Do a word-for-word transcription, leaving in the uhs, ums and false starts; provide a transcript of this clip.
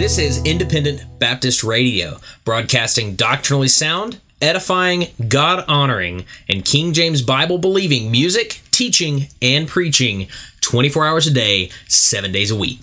This is Independent Baptist Radio, broadcasting doctrinally sound, edifying, God-honoring, and King James Bible-believing music, teaching, and preaching twenty-four hours a day, seven days a week.